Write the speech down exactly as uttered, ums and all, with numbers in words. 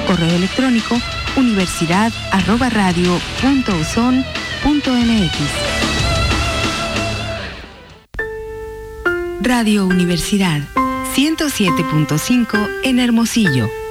Correo electrónico universidad arroba radio punto uson punto mx. Radio Universidad ciento siete punto cinco en Hermosillo.